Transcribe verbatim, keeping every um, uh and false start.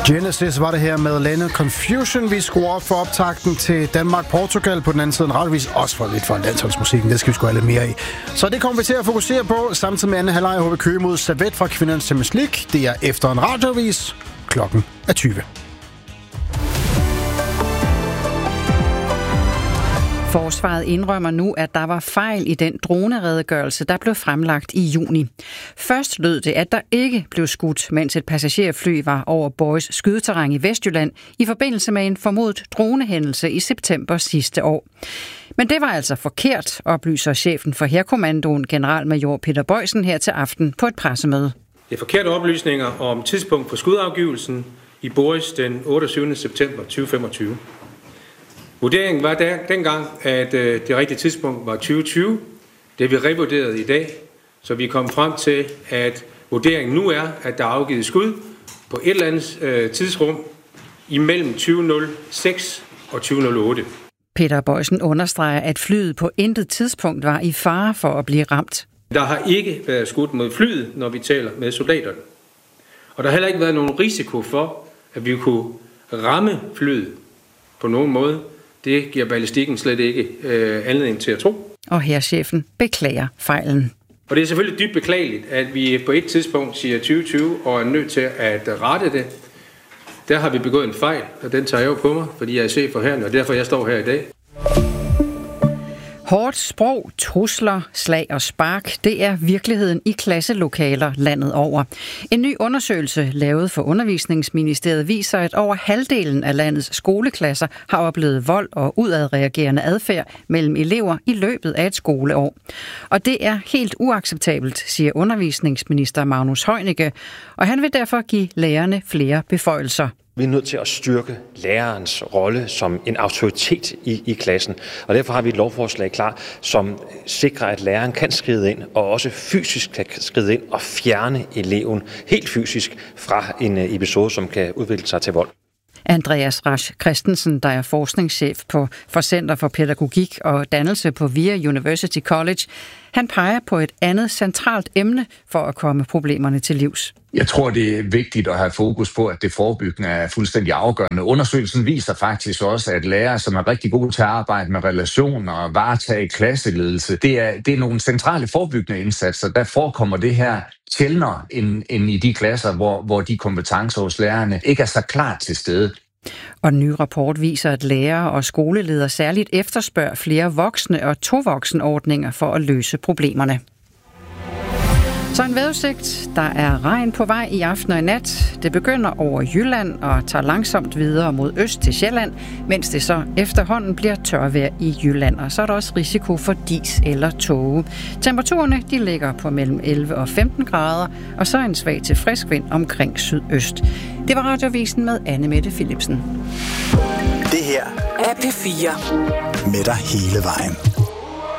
Genesis var det her med Lennon Confusion. Vi skruer op for optakten til Danmark-Portugal. På den anden side en radiovis, også for lidt for landsholdsmusikken. Det skal vi sgu have lidt mere i. Så det kommer vi til at fokusere på, samtidig med anden halvleg H B Køge mod Servet fra Kvindernes Champions League. Det er efter en radiovis. Klokken er tyve. Forsvaret indrømmer nu, at der var fejl i den droneredegørelse, der blev fremlagt i juni. Først lød det, at der ikke blev skudt, mens et passagerfly var over Borges skydeterræn i Vestjylland i forbindelse med en formodet dronehændelse i september sidste år. Men det var altså forkert, oplyser chefen for Hærkommandoen, generalmajor Peter Boysen, her til aften på et pressemøde. Det er forkerte oplysninger om tidspunkt for skudafgivelsen i Borges den otteogtyvende september to tusind og femogtyve. Vurderingen var der, dengang, at øh, det rigtige tidspunkt var tyve tyve. Det vi revurderet i dag, så vi kom frem til, at vurderingen nu er, at der er afgivet skud på et eller andet øh, tidsrum imellem tyve nul seks og tyve nul otte. Peter Boysen understreger, at flyet på intet tidspunkt var i fare for at blive ramt. Der har ikke været skudt mod flyet, når vi taler med soldaterne. Og der har heller ikke været nogen risiko for, at vi kunne ramme flyet på nogen måde. Det giver ballistikken slet ikke øh, anledning til at tro. Og hærchefen beklager fejlen. Og det er selvfølgelig dybt beklageligt, at vi på et tidspunkt siger tyve tyve og er nødt til at rette det. Der har vi begået en fejl, og den tager jeg jo på mig, fordi jeg er chef for hæren, og derfor jeg står her i dag. Hårdt sprog, trusler, slag og spark, det er virkeligheden i klasselokaler landet over. En ny undersøgelse lavet for Undervisningsministeriet viser, at over halvdelen af landets skoleklasser har oplevet vold og udadreagerende adfærd mellem elever i løbet af et skoleår. Og det er helt uacceptabelt, siger undervisningsminister Magnus Heunicke, og han vil derfor give lærerne flere beføjelser. Vi er nødt til at styrke lærerens rolle som en autoritet i, i klassen. Og derfor har vi et lovforslag klar, som sikrer, at læreren kan skride ind, og også fysisk kan skride ind og fjerne eleven helt fysisk fra en episode, som kan udvikle sig til vold. Andreas Rasch Christensen, der er forskningschef på for Center for Pædagogik og Dannelse på V I A University College, han peger på et andet centralt emne for at komme problemerne til livs. Jeg tror, det er vigtigt at have fokus på, at det forebyggende er fuldstændig afgørende. Undersøgelsen viser faktisk også, at lærere, som er rigtig gode til at arbejde med relationer og varetage klasseledelse, det er, det er nogle centrale forebyggende indsatser. Der forekommer det her sjældnere end, end i de klasser, hvor, hvor de kompetencer hos lærerne ikke er så klart til stede. Og en ny rapport viser, at lærere og skoleledere særligt efterspørger flere voksne og tovoksenordninger for at løse problemerne. Så en vejrudsigt. Der er regn på vej i aften og i nat. Det begynder over Jylland og tager langsomt videre mod øst til Sjælland, mens det så efterhånden bliver tørvejr i Jylland. Og så er der også risiko for dis eller tåge. Temperaturerne de ligger på mellem elleve og femten grader, og så en svag til frisk vind omkring sydøst. Det var Radiovisen med Anne Mette Philipsen. Det her er P fire. Med dig hele vejen.